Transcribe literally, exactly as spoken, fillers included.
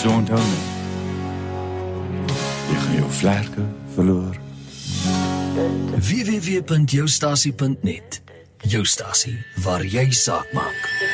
so onthou nie. Jy gaan jou vlerke verloor. w w w punt jou stasie punt net. Jou stasie, waar jy saak maak.